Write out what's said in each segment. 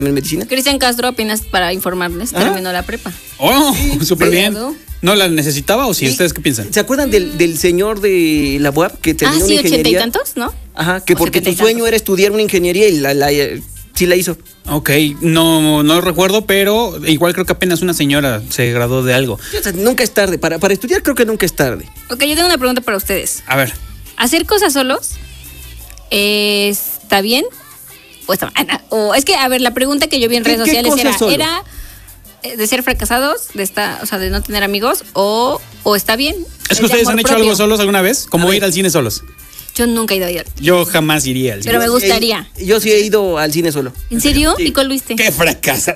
en medicina. Cristian Castro, apenas para informarles, terminó la prepa. Oh, súper bien. Cuidado. ¿No la necesitaba o sí? ¿Ustedes qué piensan? ¿Se acuerdan del señor de la UAP que terminó sí, una 80 y ingeniería? tantos, ¿no? Ajá, que O porque 70 y tu sueño tantos. era estudiar una ingeniería y sí la hizo. Ok, no lo recuerdo, pero igual creo que apenas una señora se graduó de algo. O sea, nunca es tarde. Para estudiar creo que nunca es tarde. Ok, yo tengo una pregunta para ustedes. A ver. ¿Hacer cosas solos está bien o está mal? O es que, a ver, la pregunta que yo vi en redes ¿Qué sociales cosa solo? era de ser fracasados, o sea, de no tener amigos, o está bien. ¿Es que ustedes han hecho algo solos alguna vez? Como ir al cine solos. Yo nunca he ido a ir. Yo jamás iría al cine. Pero me gustaría. Yo sí he ido al cine solo. ¿En serio? Sí. ¿Y cuál viste? ¡Qué fracaso!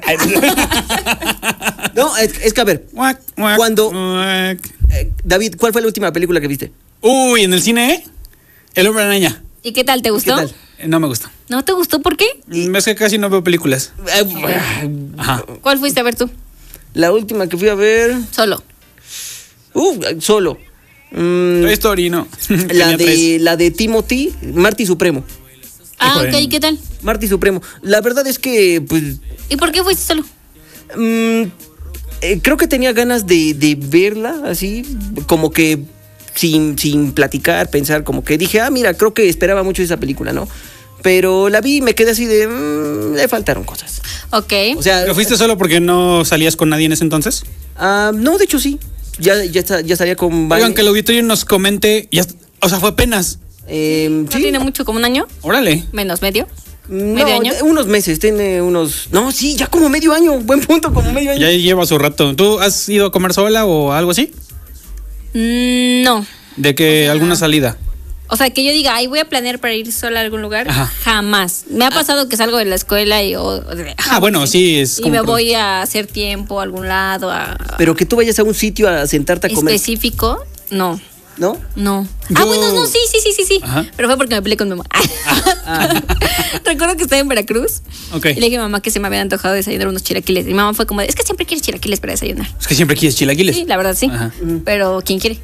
No, es que a ver, cuando... David, ¿cuál fue la última película que viste? Uy, en el cine, El Hombre Araña. ¿Y qué tal? ¿Te gustó? tal? No me gusta. ¿No te gustó? ¿Por qué? Es que casi no veo películas. Ajá. ¿Cuál fuiste a ver tú? La última que fui a ver... Solo. Solo. Toy Story, no. Tenía tres. La de Timothy, Marty Supremo. Ah, Híjole. ok, ¿qué tal? Marty Supremo. La verdad es que, pues... ¿Y por qué fuiste solo? Creo que tenía ganas de verla así, como que sin platicar, pensar, como que dije, mira, creo que esperaba mucho esa película, ¿no? Pero la vi y me quedé así de, le faltaron cosas. Ok. O sea, ¿Pero fuiste solo porque no salías con nadie en ese entonces? no, de hecho sí. Ya salía con Oigan, que el auditorio nos comente. O sea, fue apenas. ¿No sí. tiene mucho, como un año? Órale. ¿Menos medio? No, ¿Medio año? unos meses, tiene unos... No, sí, ya como medio año, buen punto, como medio año. Ya lleva su rato. ¿Tú has ido a comer sola o algo así? No. ¿De que alguna salida? O sea, que yo diga, ay, voy a planear para ir sola a algún lugar. Ajá. Jamás. Me ha pasado que salgo de la escuela y... Bueno, sí, es Y como... me voy a hacer tiempo a algún lado, Pero que tú vayas a un sitio a sentarte a comer, específico, no. ¿no? No. Yo- Bueno, no, sí. Ajá. Pero fue porque me peleé con mi mamá. Recuerdo que estaba en Veracruz. Ok. Y le dije a mi mamá que se me habían antojado desayunar unos chilaquiles. Y mi mamá fue como, es que siempre quieres chilaquiles para desayunar. Es que siempre quieres chilaquiles. Sí, la verdad sí. Ajá. Pero ¿quién quiere?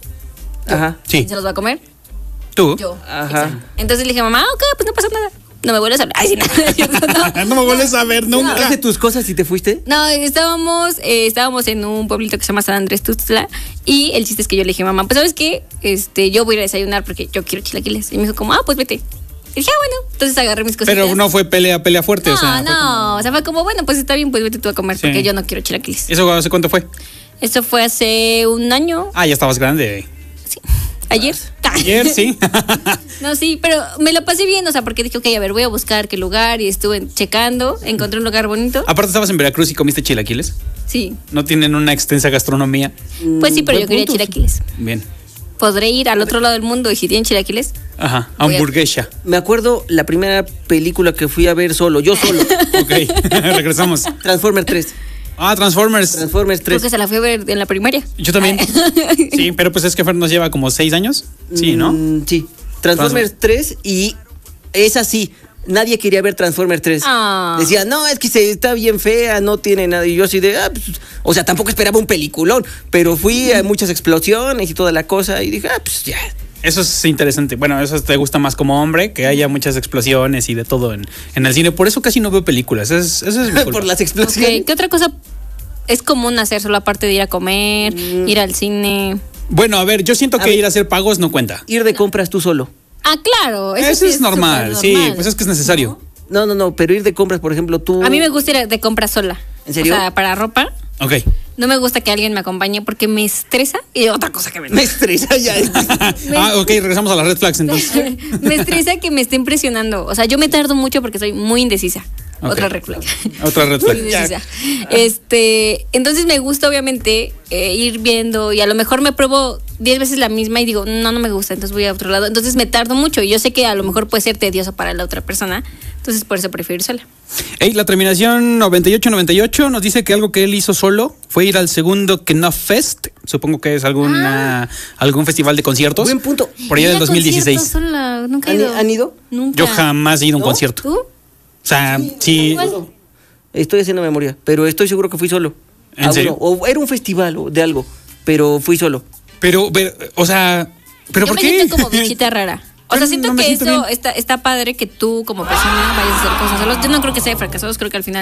Ajá. Sí. ¿Quién se los va a comer? ¿Tú? Yo. Ajá. Exacto. Entonces le dije, mamá, ok, pues no pasa nada. No me vuelves a hablar. Ay, sí, no. No me vuelves a ver nunca. ¿Haces tus cosas y te fuiste? No, estábamos en un pueblito que se llama San Andrés Tuxtla. Y el chiste es que yo le dije, mamá, pues ¿sabes qué? Yo voy a ir a desayunar porque yo quiero chilaquiles. Y me dijo como, pues vete. Y dije, bueno. Entonces agarré mis cositas. Pero no fue pelea fuerte, No, o sea. no. O sea, fue como, bueno, pues está bien, pues vete tú a comer Sí. porque yo no quiero chilaquiles. ¿Eso hace cuánto fue? Eso fue hace un año. Ah, ya estabas grande. Sí. Ayer. Ayer, sí. No, sí, pero me lo pasé bien, o sea, porque dije, ok, a ver, voy a buscar qué lugar y estuve checando, encontré un lugar bonito. Aparte estabas en Veracruz y comiste chilaquiles. Sí, No tienen una extensa gastronomía. pues sí, pero buen yo quería punto. chilaquiles. Bien. Podré ir al otro lado del mundo y si tienen chilaquiles, Ajá. Voy a- Hamburguesa. Me acuerdo la primera película que fui a ver yo solo. Ok. Regresamos. Transformers 3. Transformers. Transformers creo 3. que se la fui a ver en la primaria. Yo también. Sí, pero pues es que Fer nos lleva como 6 años. Sí, ¿no? Sí. Transformers 3 y es así. Nadie quería ver Transformers 3. Ah. Decía, no, es que está bien fea, no tiene nada. Y yo así de, pues, o sea, tampoco esperaba un peliculón, pero fui a muchas explosiones y toda la cosa y dije, pues ya. Eso es interesante. Bueno, eso te gusta más como hombre, que haya muchas explosiones y de todo en el cine. Por eso casi no veo películas. Eso es mi culpa. Por las Ok, explosiones. ¿qué otra cosa es común hacer solo aparte de ir a comer, ir al cine? Bueno, a ver, yo siento que ver. ir a hacer pagos no cuenta. Ir de compras tú solo. Ah, claro. Eso sí es normal, súper sí, normal. pues es que es necesario. No, pero ir de compras, por ejemplo, tú. A mí me gusta ir de compras sola. ¿En serio? O sea, para ropa. Ok. No me gusta que alguien me acompañe porque me estresa y otra cosa que me Me estresa ya. Ok, regresamos a las red flags entonces. me estresa que me esté impresionando. O sea, yo me tardo mucho porque soy muy indecisa. Ok. Otra red flag. Otra red Muy flag. indecisa. Entonces me gusta obviamente ir viendo y a lo mejor me pruebo 10 veces la misma y digo, no me gusta, entonces voy a otro lado. Entonces me tardo mucho y yo sé que a lo mejor puede ser tedioso para la otra persona. Entonces por eso prefiero ir sola. Ey, la terminación 9898 nos dice que algo que él hizo solo fue ir al segundo Knopf Fest. Supongo que es algún festival de conciertos. Buen punto. Por allá del Ir a 2016. conciertos sola, nunca he ¿Han- ido. han ido? Nunca. Yo jamás he ido a un ¿No? concierto. ¿Tú? O sea, sí. Igual. Estoy haciendo memoria, pero estoy seguro que fui solo. ¿En serio? O era un festival de algo, pero fui solo. Pero, o sea, ¿pero Yo por me qué? siento como bichita rara. O sea, Yo siento no me que siento eso bien. está padre que tú como persona vayas a hacer cosas solos. Yo no creo que sea de fracasados, creo que al final